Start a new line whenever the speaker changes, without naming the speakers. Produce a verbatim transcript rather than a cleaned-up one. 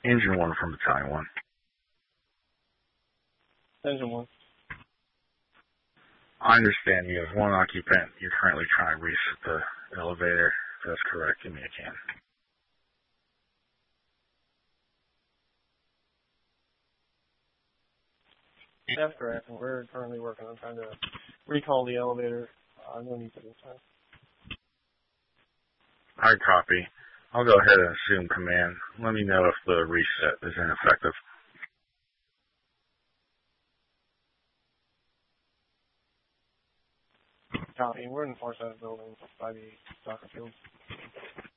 Engine one from Battalion one.
Engine one.
I understand you have one occupant. You're currently trying to reset the elevator. If that's correct, give me a can.
That's correct. We're currently working on trying to recall the elevator. Uh, no need for this time.
I copy. I'll go ahead and assume command. Let me know if the reset is ineffective.
Copy. We're in the far side of the building by the soccer field.